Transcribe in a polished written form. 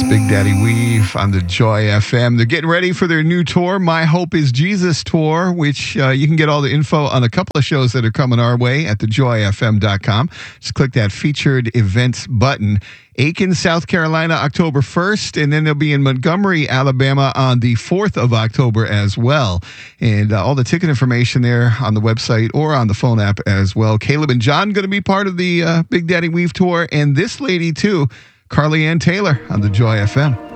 Big Daddy Weave on the Joy FM. They're getting ready for their new tour, My Hope is Jesus Tour, which you can get all the info on a couple of shows that are coming our way at thejoyfm.com. Just click that featured events button. Aiken, South Carolina, October 1st, and then they'll be in Montgomery, Alabama on the 4th of October as well. And all the ticket information there on the website or on the phone app as well. Caleb and John going to be part of the Big Daddy Weave Tour, and this lady too, Carly Ann Taylor on the Joy FM.